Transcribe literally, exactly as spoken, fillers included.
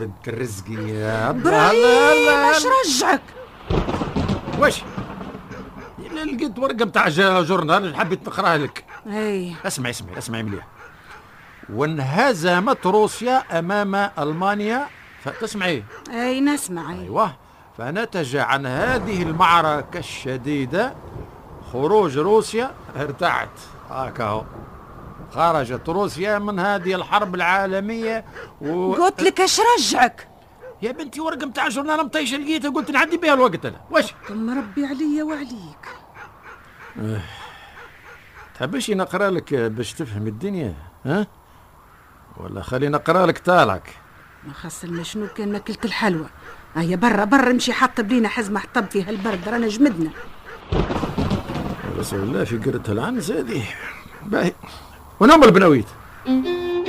بنت الرزقي يا ابراهيم اش رجعك؟ واش لقيت ورقه متاع جورنال حبيت نقراها لك. اي اسمعي اسمعي اسمعي مليح. وانهزمت روسيا امام المانيا، فتسمعي؟ اي نسمع. ايوه. فنتج عن هذه المعركه الشديده خروج روسيا، ارتعت هكاهو، خرجت روسيا من هذه الحرب العالمية و... قلت لك اش رجعك؟ يا بنتي ورقة متاع جورنال مطيشة لقيتها قلت نعدي بها الوقت انا. واش؟ ثم ربي عليا وعليك. اه. تحبش نقرا لك باش تفهم الدنيا ها؟ ولا خلي نقرا لك طالعك؟ ما خاص المشنو كان ناكلت الحلوى. هيا برا برا امشي حطب لينا حزمة حطب فيها البرد رانا جمدنا. رسول الله في قرة العنز هذه. باهي ونام البناويت.